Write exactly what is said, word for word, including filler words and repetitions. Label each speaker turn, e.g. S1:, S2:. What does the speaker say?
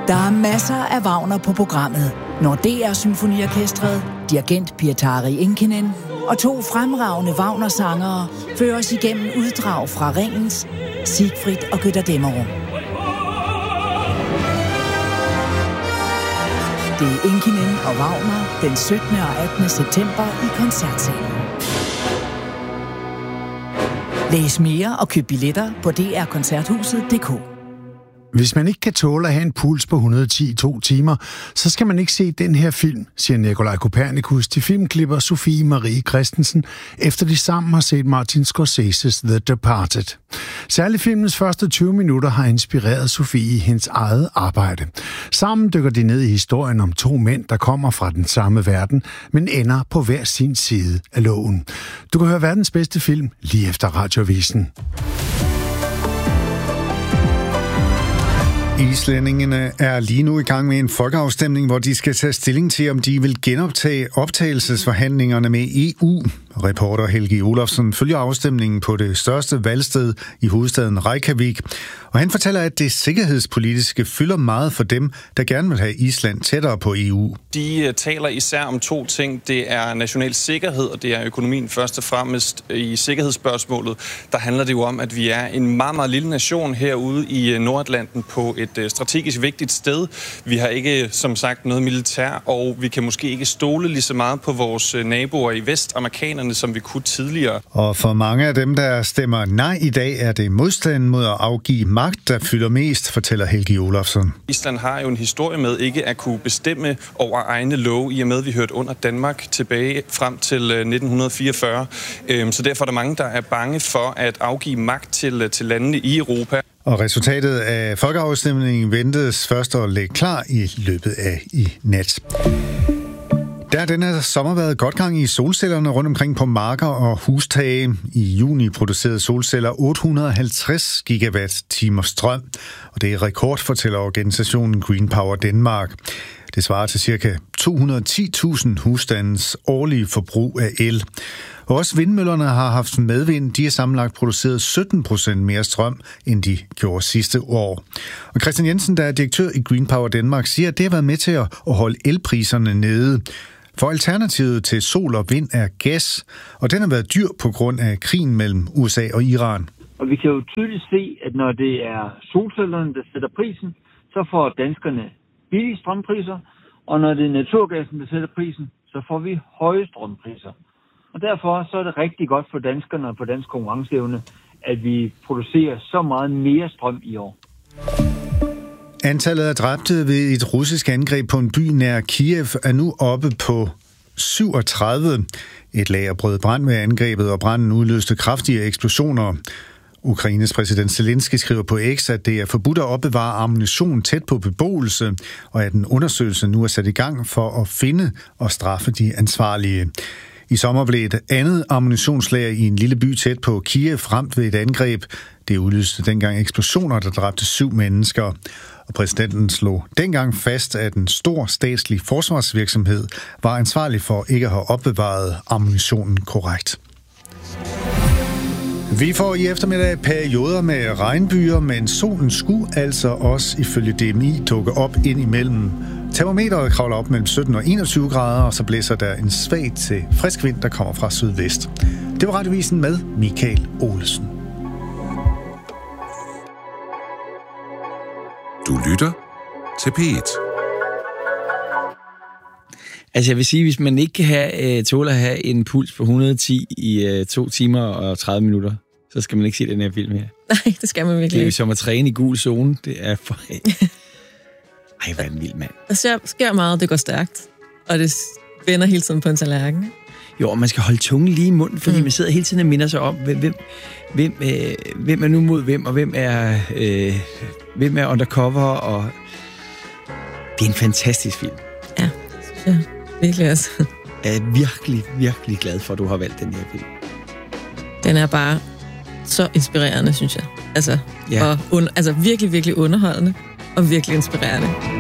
S1: Der er masser af Wagner på programmet, når D R Symfoniorkestret, dirigent Pietari Inkinen og to fremragende Wagner-sangere fører os igennem uddrag fra Ringens, Siegfried og Götterdämmerung. Det er Inkinen og Wagner den syttende og attende september i Koncertsalen. Læs mere og køb billetter på d r koncerthuset punktum d k.
S2: Hvis man ikke kan tåle at have en puls på et hundrede og ti i to timer, så skal man ikke se den her film, siger Nikolaj Kopernikus til filmklipper Sofie Marie Christensen, efter de sammen har set Martin Scorseses The Departed. Særligt filmens første tyve minutter har inspireret Sofie i hendes eget arbejde. Sammen dykker de ned i historien om to mænd, der kommer fra den samme verden, men ender på hver sin side af loven. Du kan høre verdens bedste film lige efter Radioavisen.
S3: Islændingene er lige nu i gang med en folkeafstemning, hvor de skal tage stilling til, om de vil genoptage optagelsesforhandlingerne med E U. Reporter Helgi Olofsson følger afstemningen på det største valgsted i hovedstaden Reykjavik, og han fortæller, at det sikkerhedspolitiske fylder meget for dem, der gerne vil have Island tættere på E U.
S4: De taler især om to ting. Det er national sikkerhed, og det er økonomien først og fremmest. I sikkerhedsspørgsmålet, der handler det jo om, at vi er en meget, meget lille nation herude i Nordatlanten på et strategisk vigtigt sted. Vi har ikke, som sagt, noget militær, og vi kan måske ikke stole lige så meget på vores naboer i vest, amerikanerne, som vi kunne tidligere.
S3: Og for mange af dem, der stemmer nej i dag, er det modstanden mod at afgive magt, der fylder mest, fortæller Helgi Olofsson.
S4: Island har jo en historie med ikke at kunne bestemme over egne love, i og med, at vi hørte under Danmark tilbage frem til nitten fireogfyrre. Så derfor er der mange, der er bange for at afgive magt til, til landene i Europa.
S3: Og resultatet af folkeafstemningen ventes først at ligge klar i løbet af i nat. Der har den her sommer været godt gang i solcellerne rundt omkring på marker og hustage. I juni producerede solceller otte hundrede og halvtreds gigawatt-timer strøm, og det er rekord, fortæller organisationen Green Power Denmark. Det svarer til ca. to hundrede og ti tusind husstandens årlige forbrug af el. Og også vindmøllerne har haft medvind. De har sammenlagt produceret sytten procent mere strøm, end de gjorde sidste år. Og Christian Jensen, der er direktør i Green Power Denmark, siger, at det har været med til at holde elpriserne nede. For alternativet til sol og vind er gas, og den har været dyr på grund af krigen mellem U S A og Iran.
S5: Og vi kan jo tydeligt se, at når det er solcellerne, der sætter prisen, så får danskerne billige strømpriser, og når det er naturgassen, der sætter prisen, så får vi høje strømpriser. Og derfor så er det rigtig godt for danskerne og for dansk konkurrenceevne, at vi producerer så meget mere strøm i år.
S3: Antallet af dræbte ved et russisk angreb på en by nær Kiev er nu oppe på syvogtredive. Et lager brød brand ved angrebet, og branden udløste kraftige eksplosioner. Ukraines præsident Zelensky skriver på X, at det er forbudt at opbevare ammunition tæt på beboelse, og at en undersøgelse nu er sat i gang for at finde og straffe de ansvarlige. I sommer blev et andet ammunitionslager i en lille by tæt på Kiev ramt ved et angreb. Det udløste dengang eksplosioner, der dræbte syv mennesker. Og præsidenten slog dengang fast, at en stor statslig forsvarsvirksomhed var ansvarlig for ikke at have opbevaret ammunitionen korrekt. Vi får i eftermiddag perioder med regnbyer, men solen skulle altså også ifølge D M I dukke op ind imellem. Termometeret kravler op mellem sytten og enogtyve grader, og så blæser der en svag til frisk vind, der kommer fra sydvest. Det var Radioavisen med Michael Olesen.
S6: Du lytter til P et.
S7: Altså jeg vil sige, hvis man ikke kan have, uh, tåle at have en puls på et hundrede og ti i uh, to timer og tredive minutter, så skal man ikke se den her film her.
S8: Nej, det skal man virkelig ikke.
S7: Det er jo som at træne i gul zone. Det er for... Ej, hvad er en vild mand.
S8: Der sker meget, det går stærkt, og det vender hele tiden på en tallerken.
S7: Jo, og man skal holde tungen lige i munden, fordi mm. man sidder hele tiden og minder sig om, hvem, hvem, hvem, øh, hvem er nu mod hvem, og hvem er, øh, hvem er undercover, og det er en fantastisk film.
S8: Ja, det synes jeg virkelig også.
S7: Jeg er virkelig, virkelig glad for, at du har valgt den her film.
S8: Den er bare så inspirerende, synes jeg. Altså,
S7: ja.
S8: og un- altså virkelig, virkelig underholdende og virkelig inspirerende.